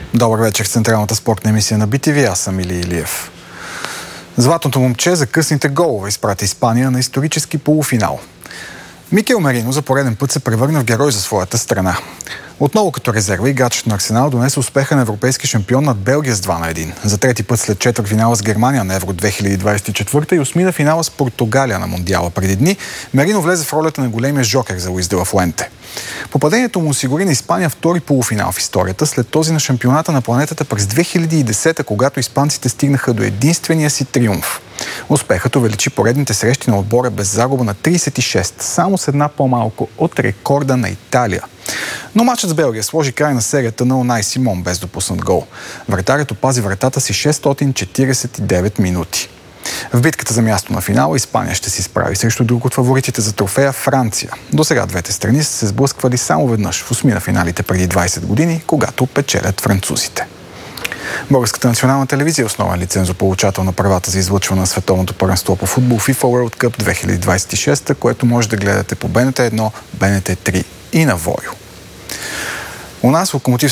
Добър вечер в централната спортна емисия на BTV. Аз съм Или Илиев. Златното момче за късните голове изпрати Испания на исторически полуфинал. Микел Мерино за пореден път се превърна в герой за своята страна. Отново като резерва играчът на Арсенал донесе успеха на европейски шампион над Белгия с 2-1. За трети път след четвъртфинала с Германия на Евро 2024 и осмина финала с Португалия на Мондиала преди дни, Мерино влезе в ролята на големия жокер за Луис де ла Фуенте. Попадението му осигури на Испания втори полуфинал в историята след този на шампионата на планетата през 2010, когато испанците стигнаха до единствения си триумф. Успехът увеличи поредните срещи на отбора без загуба на 36, само с една по-малко от рекорда на Италия. Но мачът с Белгия сложи край на серията на Унай Симон без допуснат гол. Вратарят опази вратата си 649 минути. В битката за място на финала Испания ще се изправи срещу друг от фаворитите за трофея Франция. До сега двете страни са се сблъсквали само веднъж в осмина финалите преди 20 години, когато печелят французите. Българската национална телевизия е основен лицензополучател на правата за излъчване на световното първенство по футбол FIFA World Cup 2026, което може да гледате по БНТ 1, БНТ 3 и на Войо. У нас Локомотив